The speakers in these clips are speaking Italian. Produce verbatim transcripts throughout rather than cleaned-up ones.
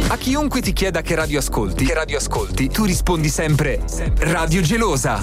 A chiunque ti chieda che radio ascolti, che radio ascolti, tu rispondi sempre Radio Gelosa.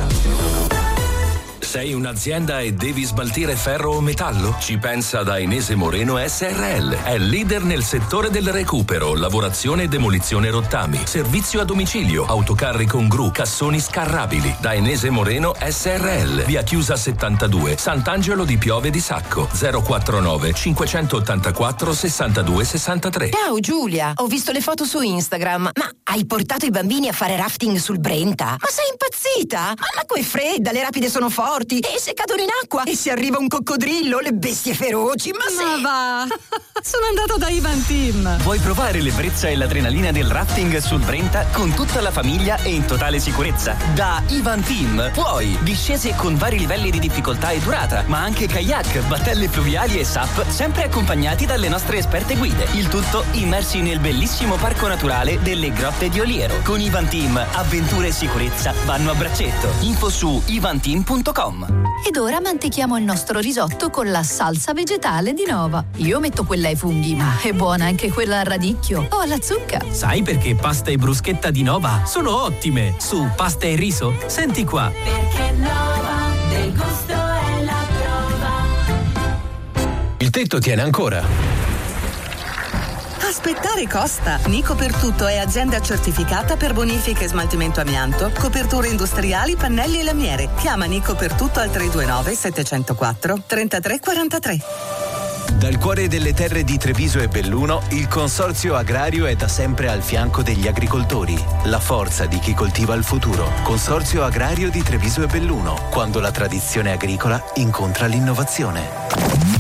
Sei un'azienda e devi smaltire ferro o metallo? Ci pensa Dainese Moreno S R L. È leader nel settore del recupero, lavorazione e demolizione rottami, servizio a domicilio, autocarri con gru, cassoni scarrabili. Dainese Moreno S R L. Via Chiusa settantadue, Sant'Angelo di Piove di Sacco. zero quarantanove cinquecentottantaquattro sessantadue sessantatré. Ciao Giulia, ho visto le foto su Instagram. Ma hai portato i bambini a fare rafting sul Brenta? Ma sei impazzita? Ma l'acqua è fredda, le rapide sono forti e se cadono in acqua e se arriva un coccodrillo, le bestie feroci. Ma, ma se... va! Sono andato da Ivan Team. Vuoi provare l'ebbrezza e l'adrenalina del rafting sul Brenta con tutta la famiglia e in totale sicurezza? Da Ivan Team puoi discese con vari livelli di difficoltà e durata, ma anche kayak, battelle fluviali e S U P, sempre accompagnati dalle nostre esperte guide. Il tutto immersi nel bellissimo parco naturale delle Grotte di Oliero. Con Ivan Team avventure e sicurezza vanno a braccetto. Info su ivanteam punto com. Ed ora mantechiamo il nostro risotto con la salsa vegetale di Nova. Io metto quella ai funghi, ma è buona anche quella al radicchio o alla zucca. Sai perché pasta e bruschetta di Nova sono ottime? Su pasta e riso, senti qua. Perché Nova del gusto è la prova. Il tetto tiene ancora. Aspettare costa. Nico per tutto è azienda certificata per bonifica e smaltimento amianto, coperture industriali, pannelli e lamiere. Chiama Nico per tutto al tre due nove sette zero quattro tre tre quattro tre. Dal cuore delle terre di Treviso e Belluno, il Consorzio Agrario è da sempre al fianco degli agricoltori. La forza di chi coltiva il futuro. Consorzio Agrario di Treviso e Belluno, quando la tradizione agricola incontra l'innovazione.